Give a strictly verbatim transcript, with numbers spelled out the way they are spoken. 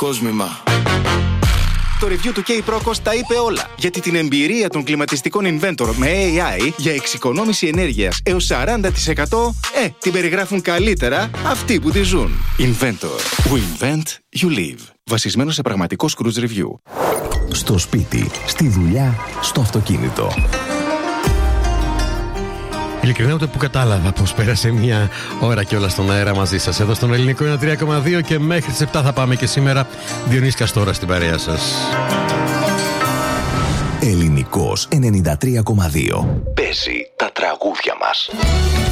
κόσμημα. Το review του K-Procos τα είπε όλα. Γιατί την εμπειρία των κλιματιστικών Inventor με έι άι για εξοικονόμηση ενέργειας έως σαράντα τοις εκατό ε, την περιγράφουν καλύτερα αυτοί που τη ζουν. Inventor. We invent, you live. Βασισμένο σε πραγματικό cruise review. Στο σπίτι, στη δουλειά, στο αυτοκίνητο. Ειλικρινά ούτε που κατάλαβα πως πέρασε μια ώρα και όλα στον αέρα μαζί σας. Εδώ στον Ελληνικό ένα τρία κόμμα δύο και μέχρι τις επτά θα πάμε και σήμερα. Διονύσης Καστόρας στην παρέα σας. Ελληνικός ενενήντα τρία κόμμα δύο. Παίζει τα τραγούδια μας.